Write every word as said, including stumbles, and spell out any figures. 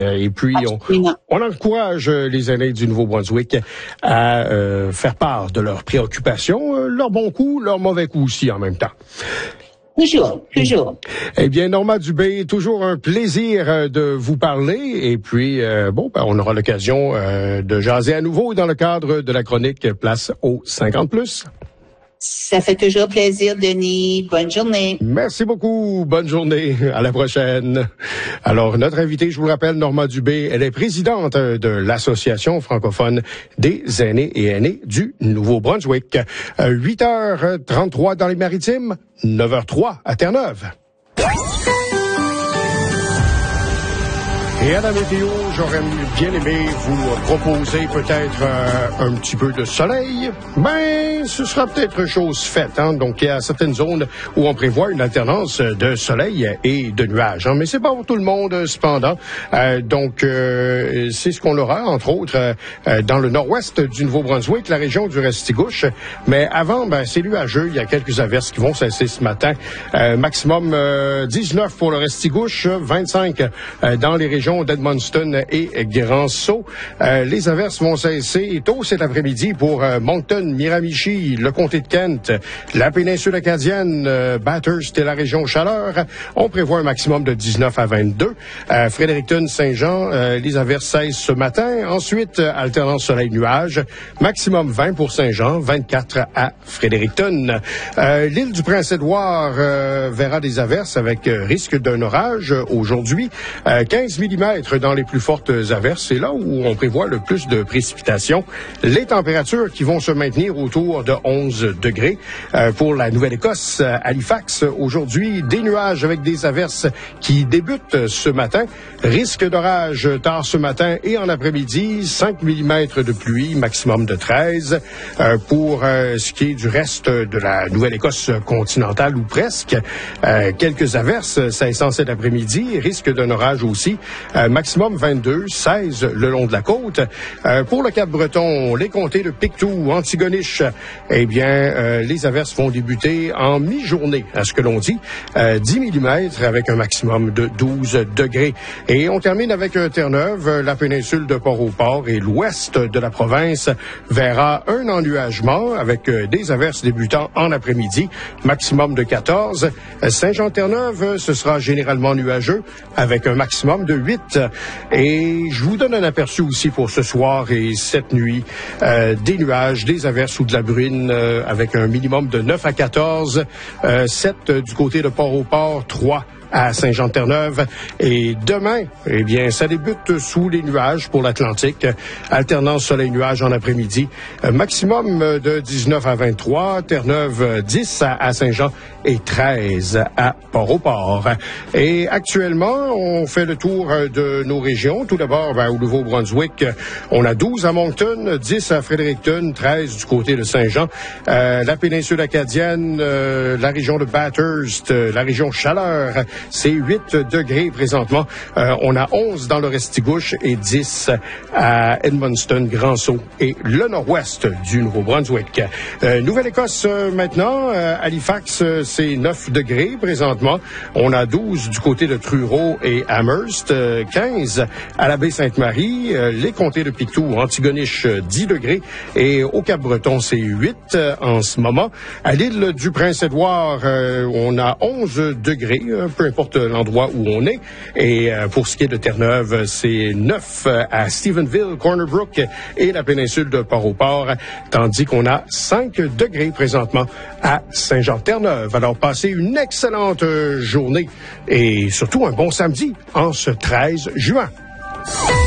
Et puis, on, on encourage les aînés du Nouveau-Brunswick à euh, faire part de leurs préoccupations, euh, leurs bons coups, leurs mauvais coups aussi en même temps. Toujours, toujours. Eh bien, Norma Dubé, toujours un plaisir de vous parler. Et puis, euh, bon, ben, on aura l'occasion euh, de jaser à nouveau dans le cadre de la chronique Place aux cinquante plus. Ça fait toujours plaisir, Denis. Bonne journée. Merci beaucoup. Bonne journée. À la prochaine. Alors, notre invitée, je vous rappelle, Norma Dubé, elle est présidente de l'Association francophone des aînés et aînées du Nouveau-Brunswick. huit heures trente-trois dans les Maritimes, neuf heures trois à Terre-Neuve. Et à la météo, j'aurais bien aimé vous proposer peut-être euh, un petit peu de soleil. Ben, ce sera peut-être chose faite. Hein? Donc, il y a certaines zones où on prévoit une alternance de soleil et de nuages. Hein? Mais c'est pas pour tout le monde, cependant. Euh, donc, euh, c'est ce qu'on aura, entre autres, euh, dans le nord-ouest du Nouveau-Brunswick, la région du Restigouche. Mais avant, ben, c'est nuageux. Il y a quelques averses qui vont cesser ce matin. Euh, maximum euh, dix-neuf pour le Restigouche, vingt-cinq euh, dans les régions d'Edmundston et Grand-Sault. Euh, les averses vont cesser tôt cet après-midi pour euh, Moncton, Miramichi, le comté de Kent, la péninsule acadienne, euh, Bathurst et la région Chaleur. On prévoit un maximum de dix-neuf à vingt-deux. Euh, Fredericton, Saint-Jean, euh, les averses cessent ce matin. Ensuite, euh, alternance soleil-nuage. Maximum vingt pour Saint-Jean, vingt-quatre à Fredericton. Euh, L'île du Prince-Édouard euh, verra des averses avec euh, risque d'un orage aujourd'hui. Euh, quinze millimètres dans les plus fortes averses. C'est là où on prévoit le plus de précipitations. Les températures qui vont se maintenir autour de onze degrés. Euh, pour la Nouvelle-Écosse, Halifax, aujourd'hui, des nuages avec des averses qui débutent ce matin. Risque d'orage tard ce matin et en après-midi, cinq millimètres de pluie, maximum de treize. Euh, pour euh, ce qui est du reste de la Nouvelle-Écosse continentale ou presque, euh, quelques averses, ça est censé cet après-midi. Risque d'un orage aussi. Euh, maximum vingt-deux, seize le long de la côte. Euh, pour le Cap-Breton, les comtés de Pictou, Antigonish, eh bien, euh, les averses vont débuter en mi-journée, à ce que l'on dit. Euh, dix millimètres avec un maximum de douze degrés. Et on termine avec euh, Terre-Neuve, la péninsule de Port-au-Port et l'ouest de la province verra un ennuagement avec euh, des averses débutant en après-midi, maximum de quatorze. Saint-Jean-Terre-Neuve, ce sera généralement nuageux avec un maximum de huit. Et je vous donne un aperçu aussi pour ce soir et cette nuit. Euh, des nuages, des averses ou de la bruine euh, avec un minimum de neuf à quatorze. Euh, sept du côté de Port-au-Port, trois à Saint-Jean-Terre-Neuve. Et demain, eh bien, ça débute sous les nuages pour l'Atlantique. Alternance soleil-nuage en après-midi. Euh, maximum de dix-neuf à vingt-trois. Terre-Neuve, dix à Saint-Jean et treize à Port-au-Port. Et actuellement, on fait le tour de nos régions. Tout d'abord, ben, au Nouveau-Brunswick, on a douze à Moncton, dix à Fredericton, treize du côté de Saint-Jean. Euh, la péninsule acadienne, euh, la région de Bathurst, euh, la région Chaleur, c'est huit degrés présentement. Euh, on a onze dans le Restigouche et dix à Edmundston, Grand-Sault et le nord-ouest du Nouveau-Brunswick. Euh, Nouvelle-Écosse euh, maintenant, euh, Halifax, euh, c'est neuf degrés présentement. On a douze du côté de Truro et Amherst, euh, quinze à la baie Sainte-Marie, euh, les comtés de Pictou, Antigonish, euh, dix degrés et au Cap-Breton, c'est huit euh, en ce moment. À l'île du Prince-Édouard, euh, on a onze degrés, euh, peu importe l'endroit où on est. Et euh, pour ce qui est de Terre-Neuve, c'est neuf à Stephenville, Corner Brook et la péninsule de Port-au-Port, tandis qu'on a cinq degrés présentement à Saint-Jean-Terre-Neuve. Alors, passez une excellente journée et surtout un bon samedi en ce treize juin.